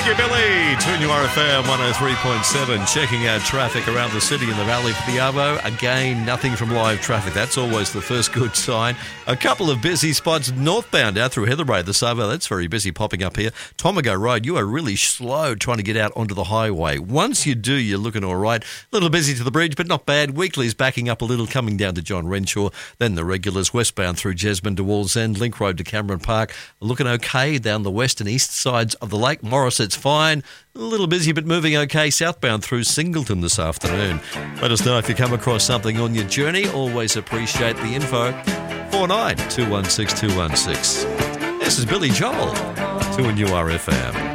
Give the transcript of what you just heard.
Thank you, Billy. Tune you RFM 103.7. Checking out traffic around the city and the valley for the Arvo. Again, nothing from live traffic. That's always the first good sign. A couple of busy spots northbound out through Heatherbrae. The Savo, that's very busy popping up here. Tomago Road, you are really slow trying to get out onto the highway. Once you do, you're looking all right. A little busy to the bridge, but not bad. Weekly's backing up a little, coming down to John Renshaw. Then the regulars westbound through Jesmond to Wallsend, Link Road to Cameron Park. Looking okay down the west and east sides of the lake. Morris, it's fine. A little busy, but moving okay southbound through Singleton this afternoon. Let us know if you come across something on your journey. Always appreciate the info. 49 216 216. This is Billy Joel, 2 and URFM.